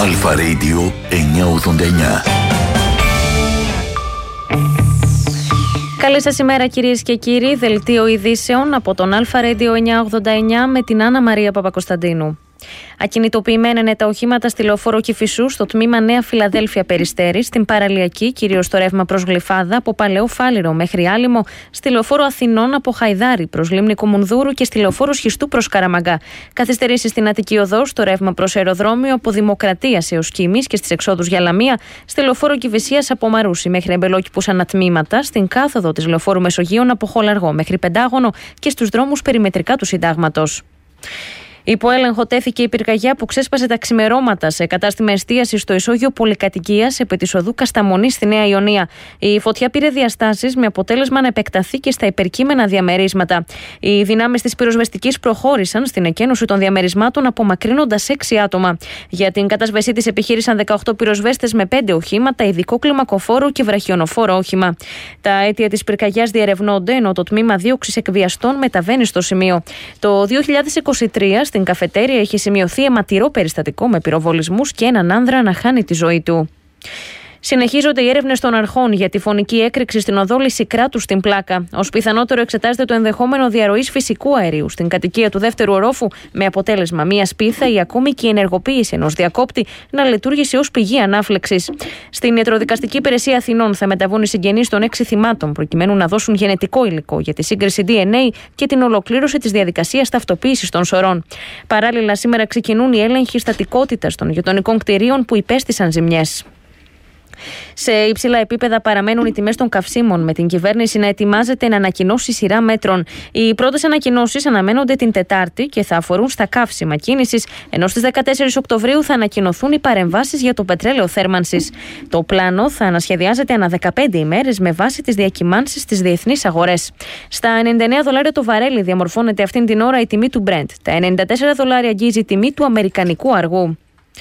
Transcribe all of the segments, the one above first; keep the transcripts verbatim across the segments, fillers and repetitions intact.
Αλφα Radio εννιακόσια ογδόντα εννιά. Καλή σας ημέρα κυρίες και κύριοι, δελτίο ειδήσεων από τον Αλφα Radio εννιακόσια ογδόντα εννιά με την Άννα Μαρία Παπακοσταντίνου. Ακινητοποιημένα είναι τα οχήματα στη λεωφόρο Κηφισού στο τμήμα Νέα Φιλαδέλφια Περιστέρη, στην παραλιακή, κυρίως στο ρεύμα προς Γλυφάδα, από Παλαιό Φάληρο μέχρι Άλυμο, στη λεωφόρο Αθηνών από Χαϊδάρη προς Λίμνη Κουμουνδούρου και στη λεωφόρο Σχιστού προς Καραμαγκά. Καθυστερήσεις στην Αττική Οδό, στο ρεύμα προς αεροδρόμιο από Δημοκρατίας έως Κίμης και στις εξόδους για Λαμία, στη λεωφόρο Κηφισίας από Μαρούσι μέχρι Εμπελόκηπους ανατμήματα, στην κάθοδο της λεωφόρου Μεσογείων από Χολαργό μέχρι Πεντάγωνο και στους δρόμους περιμετρικά του Συντάγματος. Υπό έλεγχο τέθηκε η πυρκαγιά που ξέσπασε τα ξημερώματα σε κατάστημα εστίασης στο ισόγειο πολυκατοικίας επί της οδού Κασταμονή στη Νέα Ιωνία. Η φωτιά πήρε διαστάσεις με αποτέλεσμα να επεκταθεί και στα υπερκείμενα διαμερίσματα. Οι δυνάμεις της πυροσβεστικής προχώρησαν στην εκένωση των διαμερισμάτων, απομακρύνοντας έξι άτομα. Για την κατάσβεσή της επιχείρησαν δεκαοκτώ πυροσβέστες με πέντε οχήματα, ειδικό κλιμακοφόρο και βραχιονοφόρο όχημα. Τα αίτια της πυρκαγιάς διερευνώνται, ενώ το τμήμα δίωξης εκβιαστών μεταβαίνει στο σημείο. Το δύο χιλιάδες είκοσι τρία στην καφετέρια έχει σημειωθεί αιματηρό περιστατικό με πυροβολισμούς και έναν άνδρα να χάνει τη ζωή του. Συνεχίζονται οι έρευνες των αρχών για τη φωνική έκρηξη στην οδό Λυσικράτου στην Πλάκα. Ως πιθανότερο εξετάζεται το ενδεχόμενο διαρροής φυσικού αερίου στην κατοικία του δεύτερου ορόφου, με αποτέλεσμα μία σπίθα ή ακόμη και η ενεργοποίηση ενός διακόπτη να λειτουργήσει ως πηγή ανάφλεξης. Στην Ιατροδικαστική Υπηρεσία Αθηνών θα μεταβούν οι συγγενείς των έξι θυμάτων, προκειμένου να δώσουν γενετικό υλικό για τη σύγκριση ντι εν έι και την ολοκλήρωση της διαδικασίας ταυτοποίησης των σωρών. Παράλληλα, σήμερα ξεκινούν οι έλεγχοι στατικότητας των γειτονικών κτηρίων που υπέστησαν ζημιές. Σε υψηλά επίπεδα παραμένουν οι τιμές των καυσίμων, με την κυβέρνηση να ετοιμάζεται να ανακοινώσει σειρά μέτρων. Οι πρώτες ανακοινώσεις αναμένονται την Τετάρτη και θα αφορούν στα καύσιμα κίνησης, ενώ στις δεκατέσσερις Οκτωβρίου θα ανακοινωθούν οι παρεμβάσεις για το πετρέλαιο θέρμανσης. Το πλάνο θα ανασχεδιάζεται ανά δεκαπέντε ημέρες με βάση τις διακυμάνσεις στις διεθνείς αγορές. Στα ενενήντα εννέα δολάρια το βαρέλι διαμορφώνεται αυτήν την ώρα η τιμή του Brent. Τα ενενήντα τέσσερα δολάρια αγγίζει η τιμή του αμερικανικού αργού.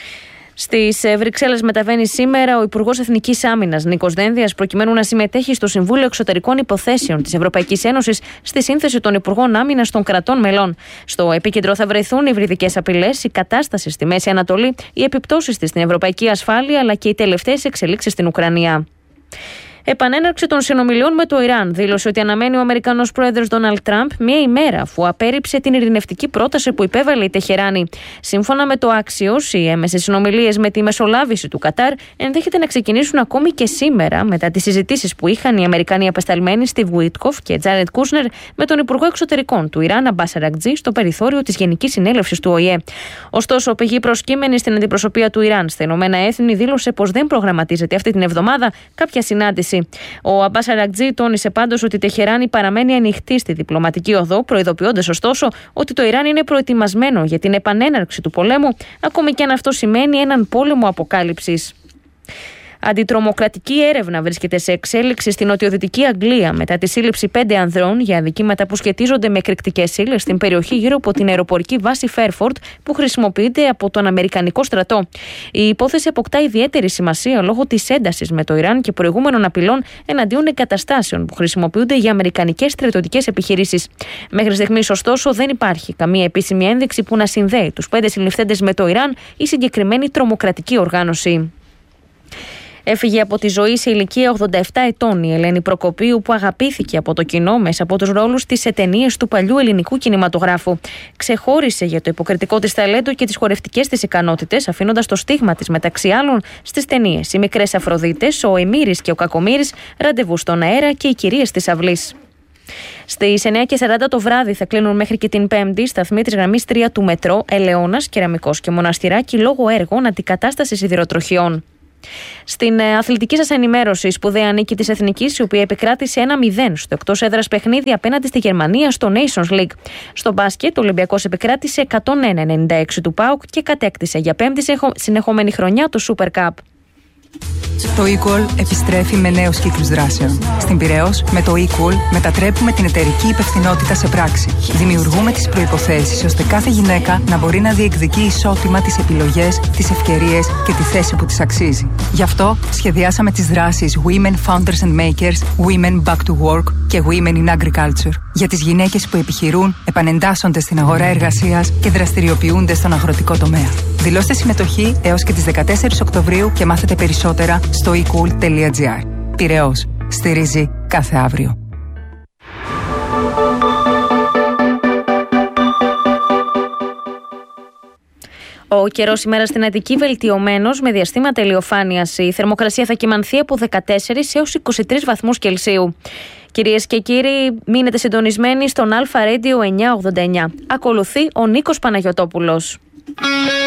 Στις Βρυξέλλες μεταβαίνει σήμερα ο Υπουργός Εθνικής Άμυνας Νίκος Δένδιας, προκειμένου να συμμετέχει στο Συμβούλιο Εξωτερικών Υποθέσεων της Ευρωπαϊκής Ένωσης στη σύνθεση των Υπουργών Άμυνας των κρατών μελών. Στο επίκεντρο θα βρεθούν οι υβριδικές απειλές, η κατάσταση στη Μέση Ανατολή, οι επιπτώσεις της στην ευρωπαϊκή ασφάλεια αλλά και οι τελευταίες εξελίξεις στην Ουκρανία. Επανέναρξη των συνομιλιών με το Ιράν, δήλωσε ότι αναμένει ο Αμερικανός πρόεδρος Ντόναλντ Τραμπ μία ημέρα αφού απέρριψε την ειρηνευτική πρόταση που υπέβαλε η Τεχεράνη. Σύμφωνα με το Axios, οι έμεσες συνομιλίες με τη μεσολάβηση του Κατάρ ενδέχεται να ξεκινήσουν ακόμη και σήμερα, μετά τις συζητήσεις που είχαν οι Αμερικανοί απεσταλμένοι Στιβ Γουίτκοφ και Τζάρετ Κούσνερ με τον Υπουργό Εξωτερικών του Ιράν, Αμπάς Αρακτζή, στο περιθώριο της Γενικής Συνέλευσης του Ο Η Ε. Ωστόσο, πηγή προσκύμενη στην αντιπροσωπεία του Ιράν στα Ηνωμένα Έθνη δήλωσε πως δεν προγραμματίζεται αυτή την εβδομάδα κάποια συνάντηση. Ο Αμπάς Αρακτζή τόνισε πάντως ότι η Τεχεράνη παραμένει ανοιχτή στη διπλωματική οδό, προειδοποιώντας ωστόσο ότι το Ιράν είναι προετοιμασμένο για την επανέναρξη του πολέμου, ακόμη και αν αυτό σημαίνει έναν πόλεμο αποκάλυψης. Αντιτρομοκρατική έρευνα βρίσκεται σε εξέλιξη στην νοτιοδυτική Αγγλία μετά τη σύλληψη πέντε ανδρών για αδικήματα που σχετίζονται με εκρηκτικές ύλες στην περιοχή γύρω από την αεροπορική βάση Φέρφορντ που χρησιμοποιείται από τον Αμερικανικό στρατό. Η υπόθεση αποκτά ιδιαίτερη σημασία λόγω της έντασης με το Ιράν και προηγούμενων απειλών εναντίον εγκαταστάσεων που χρησιμοποιούνται για αμερικανικές στρατιωτικές επιχειρήσεις. Μέχρι στιγμής, ωστόσο, δεν υπάρχει καμία επίσημη ένδειξη που να συνδέει τους πέντε συλληφθέντες με το Ιράν ή συγκεκριμένη τρομοκρατική οργάνωση. Έφυγε από τη ζωή σε ηλικία ογδόντα επτά ετών η Ελένη Προκοπίου, που αγαπήθηκε από το κοινό μέσα από τους ρόλους της σε ταινίες του παλιού ελληνικού κινηματογράφου. Ξεχώρισε για το υποκριτικό της ταλέντο και τις χορευτικές της ικανότητες, αφήνοντας το στίγμα της μεταξύ άλλων στις ταινίες «Οι Μικρές Αφροδίτες», «Ο Εμμύρης και ο Κακομοίρης», «Ραντεβού στον αέρα» και «Οι Κυρίες της Αυλής». Στις εννιά και σαράντα το βράδυ θα κλείνουν μέχρι και την Πέμπτη σταθμοί της γραμμής τρία του μετρό Ελαιώνας, Κεραμικός και Μοναστηράκι λόγω έργων αντικατάστασης σιδηροτροχιών. Στην αθλητική σας ενημέρωση, η σπουδαία νίκη της Εθνικής, η οποία επικράτησε ένα μηδέν στο εκτός έδρας παιχνίδι απέναντι στη Γερμανία στο Nations League. Στο μπάσκετ, ο Ολυμπιακός επικράτησε εκατόν ένα ενενήντα έξι του ΠΑΟΚ και κατέκτησε για πέμπτη συνεχόμενη χρονιά το Super Cup. Το eCall επιστρέφει με νέους κύκλους δράσεων. Στην Πειραιώς, με το eCall μετατρέπουμε την εταιρική υπευθυνότητα σε πράξη. Δημιουργούμε τις προϋποθέσεις ώστε κάθε γυναίκα να μπορεί να διεκδικεί ισότιμα τις επιλογές, τις ευκαιρίες και τη θέση που της αξίζει. Γι' αυτό σχεδιάσαμε τις δράσεις Women Founders and Makers, Women Back to Work και Women in Agriculture για τις γυναίκες που επιχειρούν, επανεντάσσονται στην αγορά εργασίας και δραστηριοποιούνται στον αγροτικό τομέα. Δηλώστε συμμετοχή έως και τις δεκατέσσερις Οκτωβρίου και μάθετε περισσότερα στο e cool τελεία gr. Πειραιώς. Στηρίζει κάθε αύριο. Ο καιρός σήμερα στην Αττική βελτιωμένος με διαστήματα ηλιοφάνειας. Η θερμοκρασία θα κυμανθεί από δεκατέσσερις έως είκοσι τρεις βαθμούς Κελσίου. Κυρίες και κύριοι, μείνετε συντονισμένοι στον Αλφα Radio εννιακόσια ογδόντα εννιά. Ακολουθεί ο Νίκος Παναγιωτόπουλος.